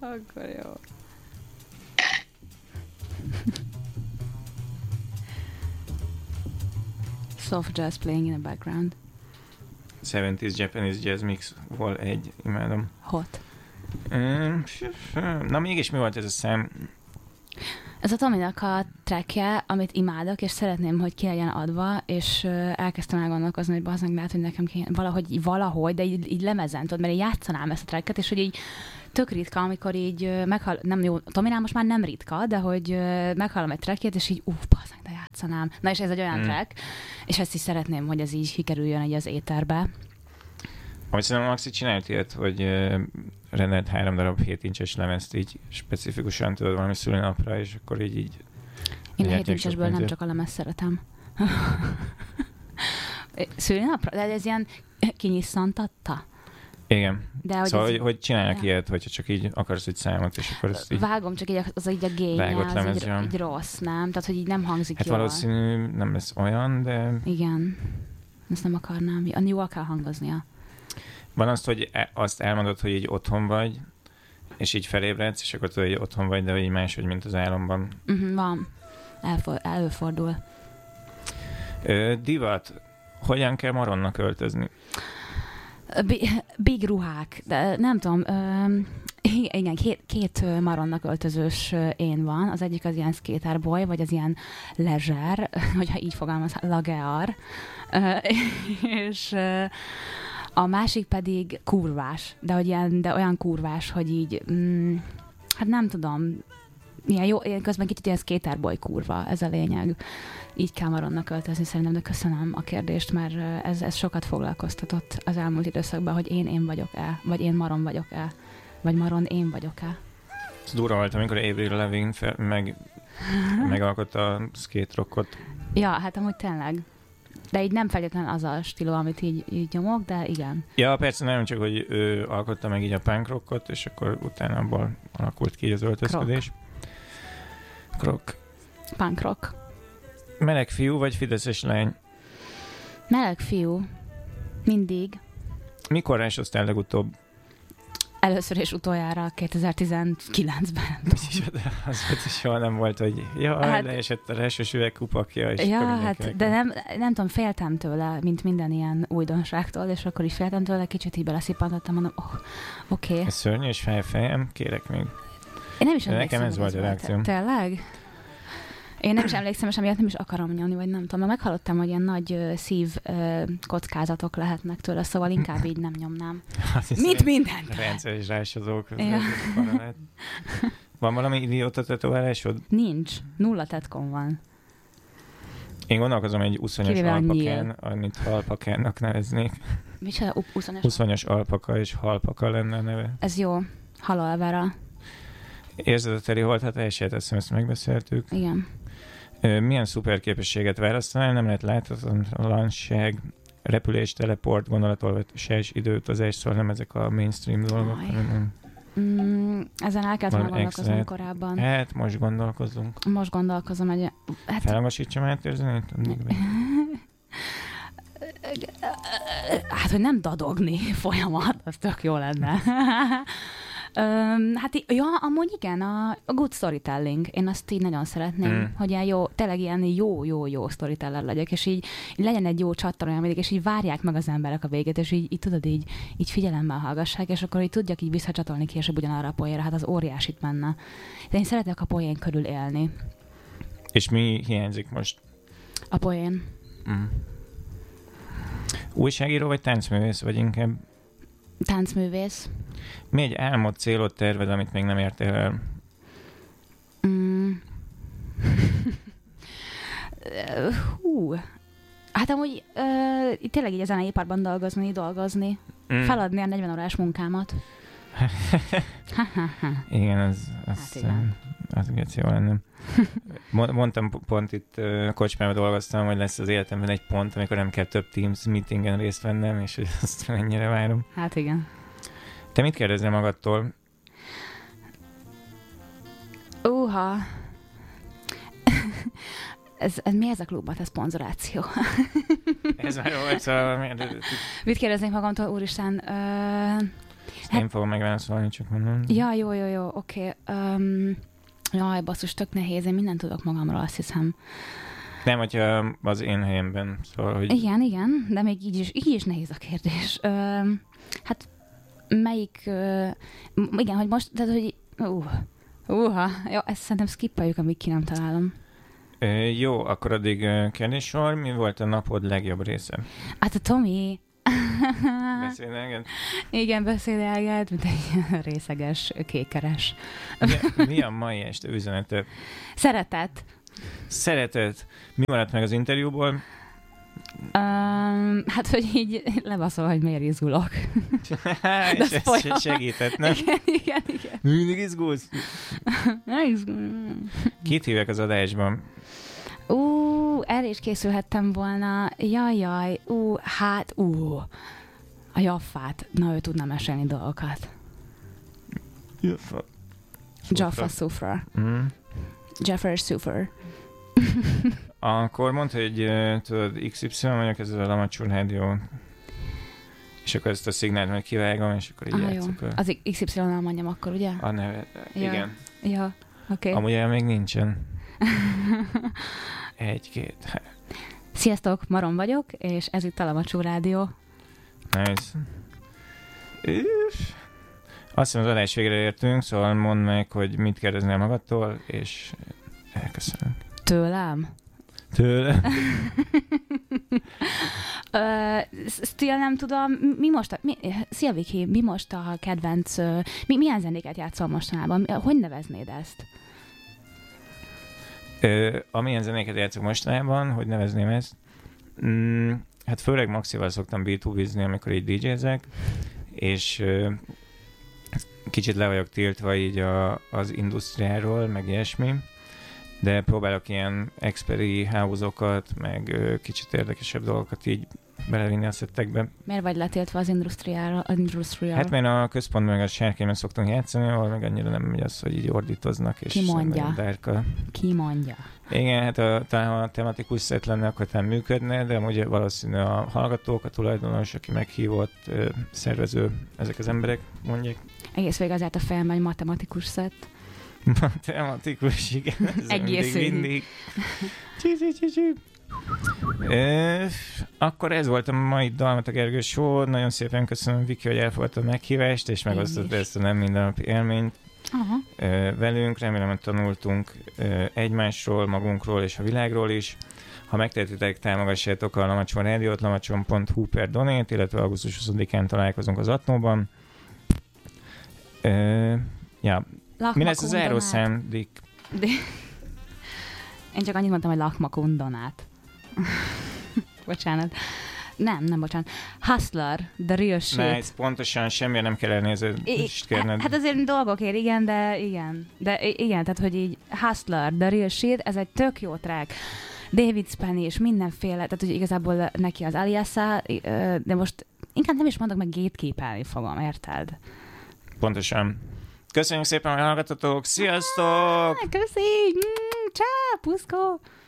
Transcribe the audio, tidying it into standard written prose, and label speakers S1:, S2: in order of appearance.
S1: Akkor jó. Soft jazz playing in the background.
S2: 70s Japanese jazz mix vol 1, imádom.
S1: Hot.
S2: Na mégis mi volt ez a szám?
S1: Ez a Tominak a trackje, amit imádok, és szeretném, hogy ki legyen adva, és elkezdtem elgondolkozni, hogy bazdmeg lehet, hogy nekem kéne valahogy, de így lemezen, tudod, mert én játszanám ezt a tracket, és hogy így tök ritka, amikor így meghall, nem jó, Tominál most már nem ritka, de hogy meghallom egy trackjét, és így bazdmeg, de játszanám. Na és ez egy olyan track, és ezt is szeretném, hogy ez így kikerüljön egy az éterbe.
S2: Ahogy szerintem Maxi csinált ilyet, hogy rendelt 3 darab 7 incses lemezt így specifikusan tudod valami szülinapra, és akkor így
S1: én a 7 incsesből nem csak a lemez szeretem. Szülinapra? De ez ilyen kinyisszantatta?
S2: Igen.
S1: De hogy
S2: szóval, hogy csinálják ilyet, hogyha csak így akarsz egy számot, és akkor ezt így...
S1: Vágom, csak így az így a gain-je, az így rossz, nem? Tehát, hogy így nem hangzik
S2: hát
S1: jól.
S2: valószínű nem lesz olyan, de...
S1: Igen. Ezt nem akarnám. Jól kell hangoznia.
S2: Van azt, hogy azt elmondod, hogy így otthon vagy, és így felébredsz, és akkor tudod, hogy otthon vagy, de hogy így máshogy, mint az álomban.
S1: Van. Előfordul.
S2: Divat. Hogyan kell maronnak öltözni?
S1: Big ruhák. De nem tudom. Igen, két maronnak öltözős én van. Az egyik az ilyen skater boy, vagy az ilyen leisure, hogyha így fogalmaz, lagear. És... a másik pedig kurvás, de olyan kurvás, hogy így, hát nem tudom, ilyen jó, közben kicsit ilyen skaterboy kurva, ez a lényeg. Így kell maronnak öltözni szerintem, de köszönöm a kérdést, mert ez sokat foglalkoztatott az elmúlt időszakban, hogy én vagyok-e, vagy én maron vagyok-e, vagy maron én vagyok-e.
S2: Ez durva volt, amikor Avril Lavigne megalkotta a skate rockot.
S1: Ja, hát amúgy tényleg. De így nem feltétlenül az a stíló, amit így nyomok, de igen.
S2: Ja, persze nem csak, hogy ő alkotta meg így a punk rockot, és akkor utána abból alakult ki az öltözködés. Krok.
S1: Punk rock.
S2: Meleg fiú vagy fideszes lány?
S1: Meleg fiú. Mindig.
S2: Mikor rásoztál legutóbb?
S1: Először és utoljára 2019-ben.
S2: Az volt, soha nem volt, hogy leesett a rásos üvegkupakja. És
S1: hát, de nem tudom, féltem tőle, mint minden ilyen újdonságtól, és akkor is féltem tőle, kicsit így beleszippantottam, mondom, oké.
S2: Ez szörnyű, és fejem, kérek még.
S1: Én nem is emlékszem.
S2: Nekem ez volt a reakcióm.
S1: Tényleg? Én nem is emlékszem, és emiatt nem is akarom nyomni, vagy nem tudom. Meghallottam, hogy ilyen nagy szív kockázatok lehetnek tőle, szóval inkább így nem nyomnám. Mint mindent.
S2: Rendszeres rásozók. Ja. Van valami idióta tetoválásod?
S1: Nincs. 0 tetkon van.
S2: Én gondolkozom egy uszonyos alpakán, amit halpakának neveznék.
S1: Micsoda?
S2: Uszonyos alpaka és halpaka lenne a neve.
S1: Ez jó. Halálvára.
S2: Érzed a teli holthatását? Azt hiszem, ezt megbeszéltük.
S1: Igen.
S2: Milyen szuperképességet választanál? Nem lehet láthatatlanság, repülés, teleport, gondolatolvasás, időutazás, szóval nem ezek a mainstream dolgok.
S1: Ezen el kellett volna gondolkozni korábban.
S2: Hát, most gondolkozunk.
S1: Most gondolkozom, hogy...
S2: Felhangasítsam átérzni?
S1: Hát, hogy nem dadogni folyamat, az tök jó lenne. Hát, ja, amúgy igen, a good storytelling. Én azt így nagyon szeretném, hogy ilyen jó, tényleg ilyen jó storyteller legyek, és így legyen egy jó csattanója mindig, és így várják meg az emberek a végét, és így tudod, így figyelemmel hallgassák, és akkor így tudjak így visszacsatolni később ugyanarra a poénra, hát az óriásit menne. De én szeretek a poén körül élni.
S2: És mi hiányzik most?
S1: A poén.
S2: Újságíró vagy táncművész, vagy inkább?
S1: Táncművész.
S2: Mi egy álmod, célod, terved, amit még nem értél el?
S1: Hát amúgy tényleg így a zeneiparban dolgozni. Feladni a 40 órás munkámat.
S2: Igen, az geci jó lenne. Mondtam pont itt kocsmában dolgoztam, hogy lesz az életemben egy pont, amikor nem kell több Teams meetingen részt vennem, és hogy azt mennyire várom.
S1: Hát igen.
S2: Te mit kérdezel magadtól?
S1: Ez mi ez a klubban, ez szponzoráció?
S2: Ez már volt, szóval...
S1: Mit kérdeznék magamtól, úristen?
S2: Én fogom megválaszolni, csak mondom.
S1: Ja, jó, oké. Jaj, basszus, tök nehéz, én mindent tudok magamról, azt hiszem.
S2: Nem, hogyha az én helyemben, szóval, hogy...
S1: Igen, de még így is nehéz a kérdés. Hát melyik... igen, hogy most, tehát, hogy... jó, ezt szerintem skippeljük, amíg ki nem találom.
S2: Jó, akkor addig kérdéssor. Mi volt a napod legjobb része?
S1: Hát a Tomi...
S2: Beszélget?
S1: Igen, beszélget, mint egy részeges, kékeres.
S2: Mi a mai este üzenete?
S1: Szeretet.
S2: Mi maradt meg az interjúból?
S1: Hát, hogy így lebaszol, hogy miért izgulok.
S2: És ez segített, nem?
S1: Igen.
S2: Mindig izgulsz? Kit hívják az adásban?
S1: Erre is készülhettem volna. Jaj, a Jaffát. Na, ő tudna mesélni dolgokat. Jaffa Sufra. Jaffer Sufra.
S2: Akkor mondd, hogy tudod, XY vagyok, ez a Lamacsul Rádió. És akkor ezt a szignált meg kivágom, és akkor így játszok.
S1: Az XY-nal mondjam akkor, ugye?
S2: A neve, igen.
S1: Ja, oké.
S2: Amúgy el még nincsen. 1-2.
S1: Sziasztok, Maron vagyok, és ez itt a Lamacsul Rádió.
S2: Nice. Azt hiszem, az adás végre értünk, szóval mondd meg, hogy mit kérdeznél magadtól, és elköszönünk.
S1: Tőlem? Still nem tudom, szia Viki, mi most a kedvenc, milyen zenéket játszol mostanában? Hogy neveznéd ezt?
S2: Amilyen zenéket játszok mostanában, hogy nevezném ezt? Hát főleg Maxival szoktam B2B-zni, amikor így DJ-zek, és kicsit le vagyok tiltva így az industriáról, meg ilyesmi, de próbálok ilyen experi house-okat, meg kicsit érdekesebb dolgokat így belevinni a szettekbe.
S1: Miért vagy letiltva az industriára?
S2: Hát mert a központban meg a sárkányban szoktunk játszani, ahol meg annyira nem megy az, hogy így ordítoznak. És
S1: Ki mondja?
S2: Igen, hát talán a tematikus szett lenne, akkor nem működne, de ugye valószínű a hallgatók, a tulajdonos, aki meghívott, szervező, ezek az emberek mondják.
S1: Egész végig azért a fejemben egy matematikus szett.
S2: Matematikus, igen.
S1: Egész
S2: mindig. Akkor ez volt a mai Dalmat a Gergő Show. Nagyon szépen köszönöm, Viki, hogy elfogadtad a meghívást, és megosztottad ezt a nem mindennapi élményt velünk. Remélem, hogy tanultunk egymásról, magunkról és a világról is. Ha megtehetitek, támogassátok a Lamacson Rádiót, lamacson.hu/donate, illetve augusztus 20-án találkozunk az Atnóban. Mi lesz az zárószám, Dick?
S1: Én csak annyit mondtam, hogy Lakmakundonát. Bocsánat. Nem, bocsánat. Hustler, the real shit.
S2: Nice, pontosan, semmilyen nem kell elnézést kérned.
S1: Hát azért dolgokért, igen. De igen, tehát hogy így Hustler, the real shit, ez egy tök jó track. David Spenny és mindenféle, tehát hogy igazából neki az aliasa, de most inkább nem is mondok, meg gatekeepelni fogom, érted?
S2: Pontosan. Köszönjük szépen, hogy hallgattatok! Sziasztok!
S1: Köszi! Csá, puszkó!